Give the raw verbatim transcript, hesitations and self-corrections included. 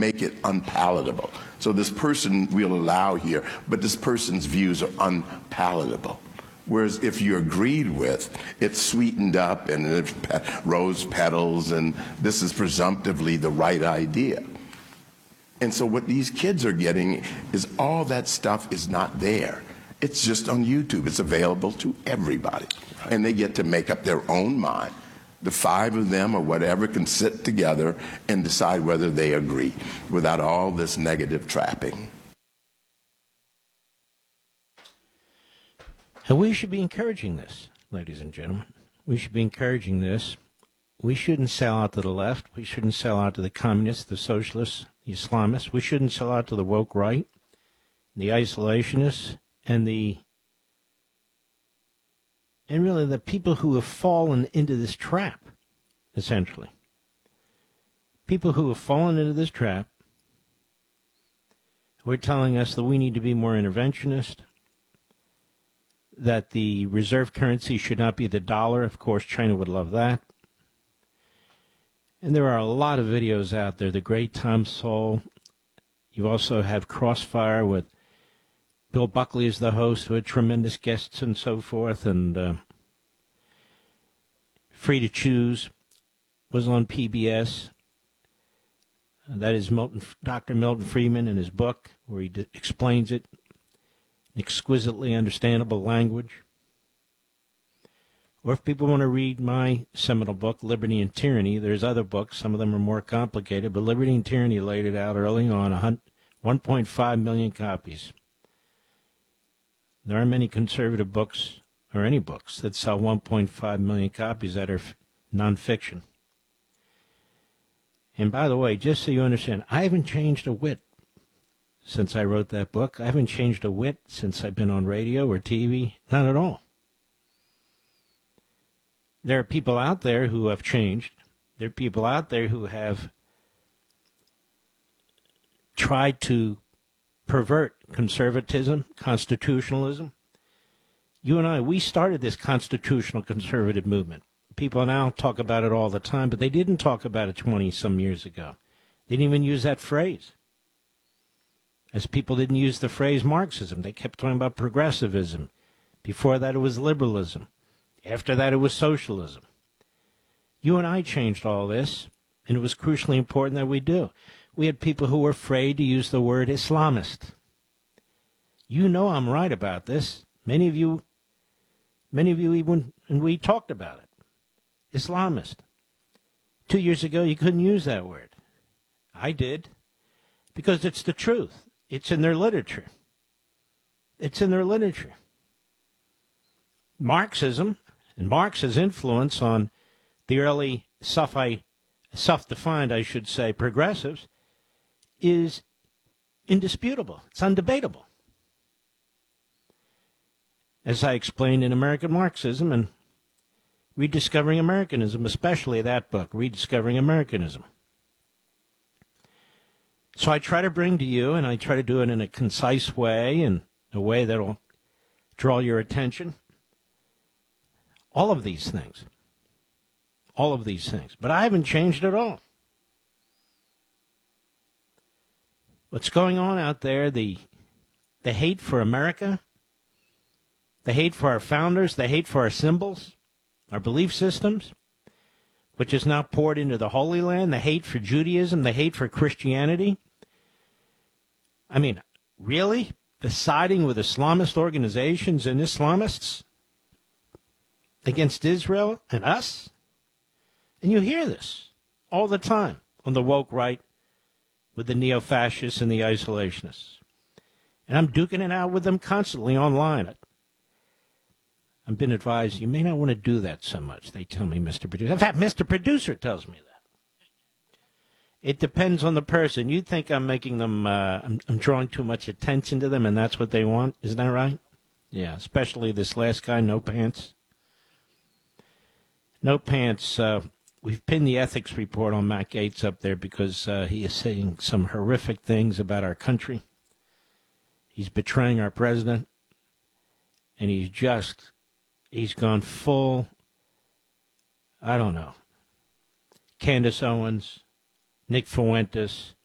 make it unpalatable. So this person we'll allow here, but this person's views are unpalatable. Whereas if you're agreed with, it's sweetened up and it's rose petals, and this is presumptively the right idea. And so what these kids are getting is all that stuff is not there. It's just on YouTube. It's available to everybody. Right. And they get to make up their own mind. The five of them or whatever can sit together and decide whether they agree without all this negative trapping. And we should be encouraging this, ladies and gentlemen. We should be encouraging this. We shouldn't sell out to the left. We shouldn't sell out to the communists, the socialists, the Islamists. We shouldn't sell out to the woke right, the isolationists, and the and really the people who have fallen into this trap, essentially. People who have fallen into this trap who are telling us that we need to be more interventionist, that the reserve currency should not be the dollar. Of course, China would love that. And there are a lot of videos out there. The great Tom Sowell. You also have Crossfire with Bill Buckley as the host, who had tremendous guests and so forth. And uh, Free to Choose was on P B S. Uh, that is Milton, Doctor Milton Friedman in his book, where he d- explains it in exquisitely understandable language. Or if people want to read my seminal book, Liberty and Tyranny, there's other books. Some of them are more complicated, but Liberty and Tyranny laid it out early on, one point five million copies. There aren't many conservative books, or any books, that sell one point five million copies that are f- nonfiction. And by the way, just so you understand, I haven't changed a whit since I wrote that book. I haven't changed a whit since I've been on radio or T V. Not at all. There are people out there who have changed. There are people out there who have tried to pervert conservatism, constitutionalism. You and I, we started this constitutional conservative movement. People now talk about it all the time, but they didn't talk about it twenty-some years ago. They didn't even use that phrase. As people didn't use the phrase Marxism. They kept talking about progressivism. Before that, it was liberalism. After that, it was socialism. You and I changed all this, and it was crucially important that we do. We had people who were afraid to use the word Islamist. You know I'm right about this. Many of you, many of you even, and we talked about it. Islamist. Two years ago, you couldn't use that word. I did, because it's the truth. It's in their literature. It's in their literature. Marxism and Marx's influence on the early self-I, self-defined, I should say, progressives is indisputable. It's undebatable. As I explained in American Marxism and Rediscovering Americanism, especially that book, Rediscovering Americanism. So I try to bring to you, and I try to do it in a concise way, and a way that will draw your attention, all of these things. All of these things. But I haven't changed at all. What's going on out there, the the hate for America, the hate for our founders, the hate for our symbols, our belief systems, which is now poured into the Holy Land, the hate for Judaism, the hate for Christianity. I mean, really? The siding with Islamist organizations and Islamists against Israel and us? And you hear this all the time on the woke right with the neo-fascists and the isolationists. And I'm duking it out with them constantly online. I've been advised you may not want to do that so much. They tell me, Mister Producer. In fact, Mister Producer tells me that. It depends on the person. You think I'm making them, uh, I'm, I'm drawing too much attention to them, and that's what they want. Isn't that right? Yeah, especially this last guy, No Pants. No Pants, uh, we've pinned the ethics report on Matt Gaetz up there because uh, he is saying some horrific things about our country. He's betraying our president, and he's just... He's gone full, I don't know, Candace Owens, Nick Fuentes,